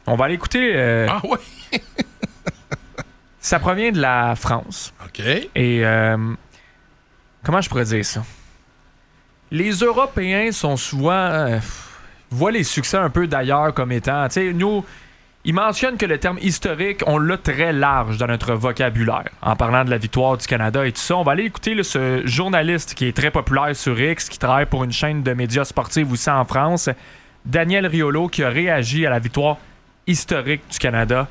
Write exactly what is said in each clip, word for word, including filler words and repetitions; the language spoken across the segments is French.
On va aller écouter... Euh, ah oui? Ça provient de la France. OK. Et... Euh, comment je pourrais dire ça? Les Européens sont souvent... Euh, voient les succès un peu d'ailleurs comme étant... Tu sais, nous... Ils mentionnent que le terme historique, on l'a très large dans notre vocabulaire. En parlant de la victoire du Canada et tout ça, on va aller écouter là, ce journaliste qui est très populaire sur X, qui travaille pour une chaîne de médias sportifs aussi en France, Daniel Riolo, qui a réagi à la victoire historique du Canada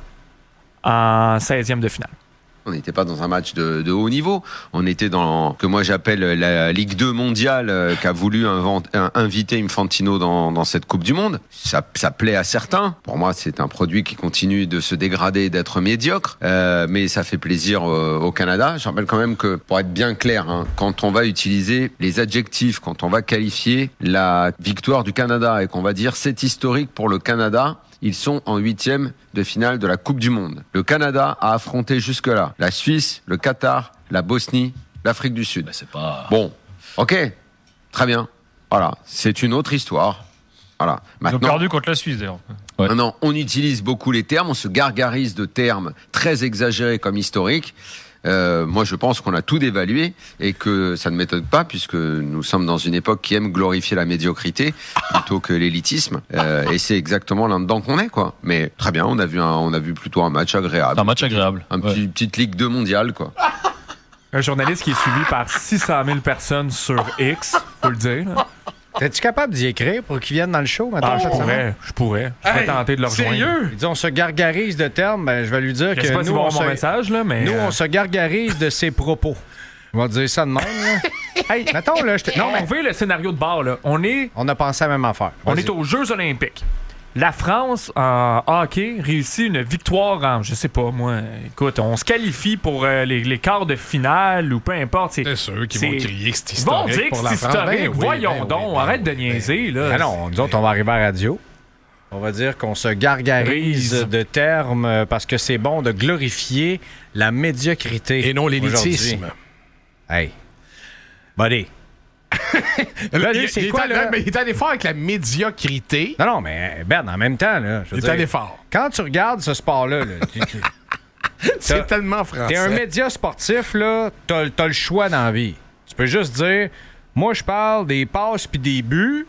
en seizième de finale. On n'était pas dans un match de, de haut niveau. On était dans ce que moi j'appelle la Ligue deux mondiale euh, qu'a voulu invent, euh, inviter Infantino dans, dans cette Coupe du Monde. Ça, ça plaît à certains. Pour moi, c'est un produit qui continue de se dégrader et d'être médiocre. Euh, mais ça fait plaisir euh, au Canada. Je rappelle quand même que, pour être bien clair, hein, quand on va utiliser les adjectifs, quand on va qualifier la victoire du Canada et qu'on va dire c'est historique pour le Canada, ils sont en huitième de finale de la Coupe du Monde. Le Canada a affronté jusque-là la Suisse, le Qatar, la Bosnie, l'Afrique du Sud. Ben c'est pas... Bon, ok, très bien. Voilà, c'est une autre histoire. Voilà. Maintenant, ils ont perdu contre la Suisse, d'ailleurs. Ouais. Maintenant, on utilise beaucoup les termes, on se gargarise de termes très exagérés comme historiques. Euh, moi, je pense qu'on a tout dévalué et que ça ne m'étonne pas puisque nous sommes dans une époque qui aime glorifier la médiocrité plutôt que l'élitisme. Euh, et c'est exactement là-dedans qu'on est, quoi. Mais très bien, on a vu un, on a vu plutôt un match agréable. Un match agréable. Un ouais. petit, petite Ligue deux mondiale, quoi. Un journaliste qui est suivi par six cent mille personnes sur X, faut le dire. Là. Es-tu capable d'y écrire pour qu'ils viennent dans le show maintenant? Ah, je pourrais, je pourrais. Je pourrais Hey, tenter de le rejoindre. Sérieux? Il dit on se gargarise de termes, ben, je vais lui dire Je que sais pas nous, si on on se... mon message, là, mais... nous euh... on se gargarise de ses propos. On va dire ça de même. Là. Hey, mettons, là, je te... Non, mais on veut le scénario de bord, là. On est, on a pensé à la même affaire. on Vas-y. est aux Jeux olympiques. La France, en hockey, réussit une victoire en, je sais pas, moi, écoute, on se qualifie pour euh, les, les quarts de finale ou peu importe. C'est, C'est sûr qu'ils c'est... vont crier que c'est Ils vont historique dire que pour c'est la France. historique. Ben oui, Voyons ben donc, oui, ben arrête oui, de niaiser, là. Ah non, nous autres, on va arriver à la radio. On va dire qu'on se gargarise Rise. de termes euh, parce que c'est bon de glorifier la médiocrité. Et non l'élitisme. aujourd'hui. Hey. Buddy. Là, lui, il, c'est il quoi, est là? allé, mais il est allé fort avec la médiocrité. Non, non, mais Ben, en même temps, là, je veux Il est dire, allé fort. quand tu regardes ce sport-là, là, tu- tu- C'est T'as- tellement français. t'es un média sportif, là, t'as, t'as le choix dans la vie. Tu peux juste dire, moi, je parle des passes puis des buts,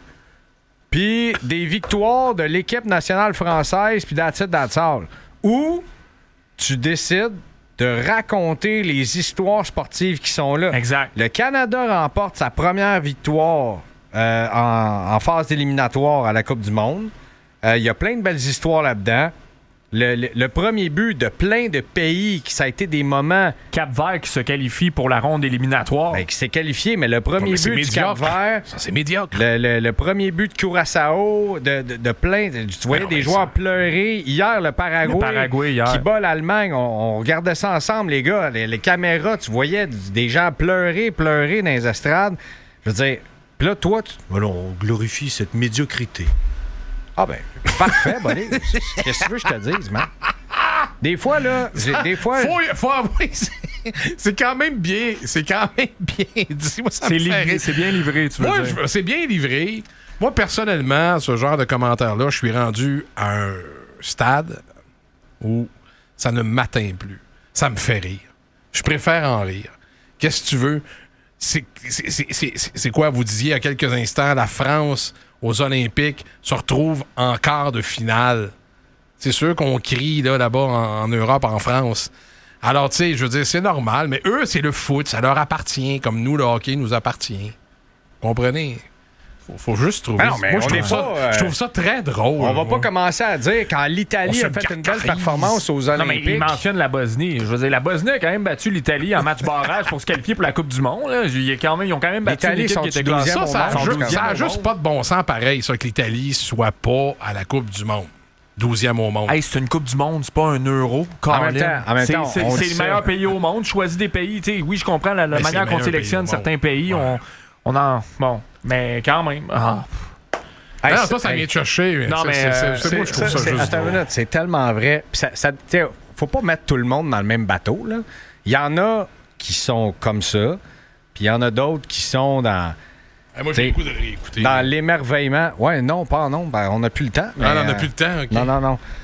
puis des victoires de l'équipe nationale française, puis that's it, that's all. Ou tu décides de raconter les histoires sportives qui sont là. Exact. Le Canada remporte sa première victoire euh, en, en phase éliminatoire à la Coupe du Monde. Euh, Il y a plein de belles histoires là-dedans. Le, le- le premier but de plein de pays, qui ça a été des moments Cap-Vert qui se qualifie pour la ronde éliminatoire. ben, qui s'est qualifié, mais le premier mais c'est but du médiocre. Cap-Vert, Ça, c'est médiocre. le, le- le premier but de Curaçao, de, de, de plein, de- tu voyais non, des mais joueurs ça- pleurer. Hier, le Paraguay, Le Paraguay, hier. qui bat l'Allemagne, on, on regardait ça ensemble, les gars. Les, les caméras, tu voyais des gens pleurer, pleurer dans les estrades. Je veux dire, puis là, toi, tu... Alors, on glorifie cette médiocrité. Ah ben, parfait, buddy. Qu'est-ce que tu veux que je te dise, man? Des fois, là, j'ai- des fois... Faut, faut avouer, c'est, c'est quand même bien. C'est quand même bien dit. Moi, ça C'est, me fait livré, rire. c'est bien livré, tu veux Moi, dire. je- c'est bien livré. Moi, personnellement, ce genre de commentaire-là, je suis rendu à un stade où ça ne m'atteint plus. Ça me fait rire. Je préfère en rire. Qu'est-ce que tu veux? C'est, c'est, c'est, c'est, c'est quoi? Vous disiez il y a quelques instants, la France aux Olympiques se retrouve en quart de finale. C'est sûr qu'on crie là, là-bas en, en Europe, en France. Alors, tu sais, je veux dire, c'est normal, mais eux, c'est le foot, ça leur appartient, comme nous, le hockey nous appartient. Comprenez? Faut, faut juste trouver... Ah non, mais Moi, je on trouve, est ça, pas, euh, je trouve ça très drôle. On va moi. pas commencer à dire quand On l'Italie se a fait une belle gargarise. performance aux Non, mais Olympiques. il mentionne la Bosnie. Je veux dire, la Bosnie a quand même battu l'Italie en match barrage pour se qualifier pour la Coupe du Monde. Là. Il y a quand même, ils ont quand même battu L'Italie l'équipe sont qui était douzième classée. Ça, ça a, au monde, juste, quand ça a même. juste pas de bon sens pareil, ça, que l'Italie soit pas à la Coupe du Monde. douzième au monde. Hey, c'est une Coupe du Monde, c'est pas un euro. En même Colin. temps- en même c'est, temps, c'est, on c'est dit les ça. meilleurs pays au monde. Choisis des pays. T'sais, oui, je comprends la, la Mais c'est manière les qu'on meilleurs sélectionne pays au certains monde. pays. Ouais. On, on en. Bon. Mais quand même. Ah. Hey, non, c'est- toi, ça hey, vient te chercher. Non, C'est- mais, c'est, c'est, euh, c'est moi, je trouve c'est- ça c'est- juste attends une drôle. minute, c'est tellement vrai. Puis ça, ça, t'sais, faut pas mettre tout le monde dans le même bateau, là. Il y en a qui sont comme ça, puis il y en a d'autres qui sont dans, Hey, moi, j'ai t'sais, le goût de réécouter. dans l'émerveillement. Ouais, non, pas non, ben, on n'a plus le temps. mais, Ah, non, on n'a euh, plus le temps. OK. Non, non, non.